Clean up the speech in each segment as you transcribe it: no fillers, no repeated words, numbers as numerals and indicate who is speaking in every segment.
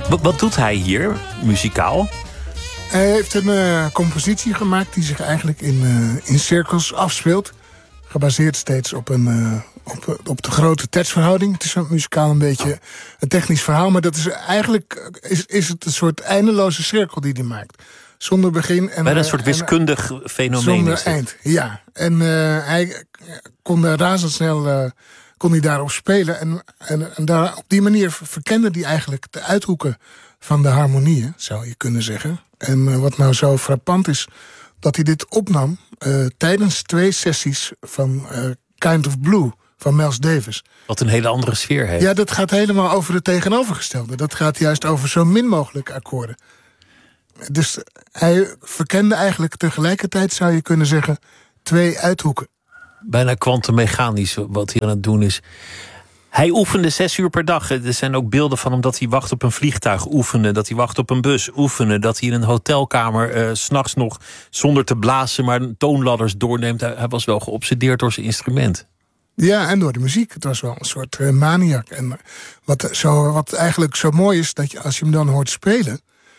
Speaker 1: Wat doet hij hier, muzikaal?
Speaker 2: Hij heeft een compositie gemaakt die zich eigenlijk in cirkels afspeelt. Gebaseerd steeds op de grote tijdsverhouding. Het is muzikaal een beetje een technisch verhaal, maar dat is eigenlijk is het een soort eindeloze cirkel die hij maakt. Zonder begin en
Speaker 1: bijna een soort wiskundig fenomeen.
Speaker 2: Zonder eind, ja. En hij kon razendsnel kon hij daarop spelen. En daar, op die manier verkende hij eigenlijk de uithoeken van de harmonieën, zou je kunnen zeggen. En wat nou zo frappant is, dat hij dit opnam tijdens 2 sessies van Kind of Blue van Miles Davis.
Speaker 1: Wat een hele andere sfeer heeft.
Speaker 2: Ja, dat gaat helemaal over het tegenovergestelde. Dat gaat juist over zo min mogelijk akkoorden. Dus hij verkende eigenlijk tegelijkertijd, zou je kunnen zeggen, 2 uithoeken.
Speaker 1: Bijna kwantummechanisch wat hij aan het doen is. Hij oefende 6 uur per dag. Er zijn ook beelden van hem dat hij wacht op een vliegtuig, oefenen. Dat hij wacht op een bus, oefenen. Dat hij in een hotelkamer 's nachts nog zonder te blazen, maar toonladders doorneemt. Hij was wel geobsedeerd door zijn instrument. Ja,
Speaker 2: en door de muziek. Het was wel een soort maniak. En wat eigenlijk zo mooi is, dat als je hem dan hoort spelen,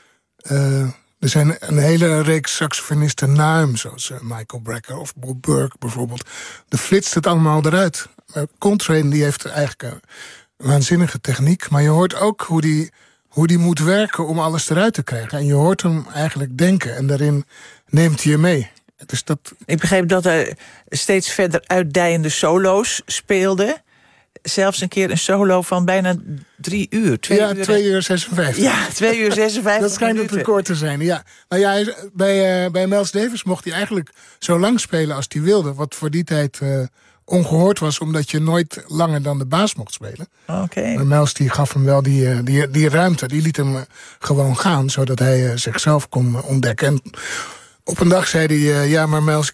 Speaker 2: er zijn een hele reeks saxofonisten na hem, zoals Michael Brecker of Bob Burke bijvoorbeeld. Er flitst het allemaal eruit. Coltrane die heeft eigenlijk een waanzinnige techniek, maar je hoort ook hoe die moet werken om alles eruit te krijgen. En je hoort hem eigenlijk denken en daarin neemt hij je mee. Dus
Speaker 3: Ik begreep dat hij steeds verder uitdijende solo's speelde. Zelfs een keer een solo van bijna 3 uur.
Speaker 2: 2 uur 56.
Speaker 3: Ja, 2 uur 56.
Speaker 2: Dat schijnt het record te zijn, ja. Nou ja, bij Miles Davis mocht hij eigenlijk zo lang spelen als hij wilde. Wat voor die tijd ongehoord was, omdat je nooit langer dan de baas mocht spelen.
Speaker 3: Okay.
Speaker 2: Maar Miles die gaf hem wel die ruimte. Die liet hem gewoon gaan, zodat hij zichzelf kon ontdekken. En op een dag zei hij, ja, maar Miles,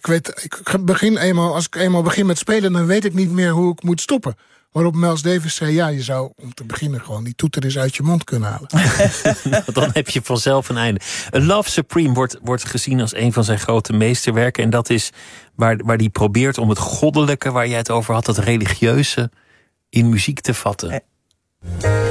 Speaker 2: als ik eenmaal begin met spelen, dan weet ik niet meer hoe ik moet stoppen. Waarop Miles Davis zei, ja, je zou om te beginnen gewoon die toeter eens uit je mond kunnen halen.
Speaker 1: Nou, dan heb je vanzelf een einde. Love Supreme wordt gezien als een van zijn grote meesterwerken. En dat is waar hij probeert om het goddelijke, waar jij het over had, dat religieuze, in muziek te vatten.